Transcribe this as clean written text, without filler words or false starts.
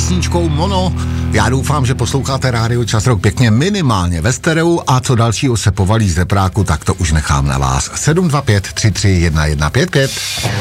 písničkou Mono. Já doufám, že posloucháte Rádio Čas Rock pěkně minimálně ve stereu a co dalšího se povalí z repráku, tak to už nechám na vás. 725 33 1155.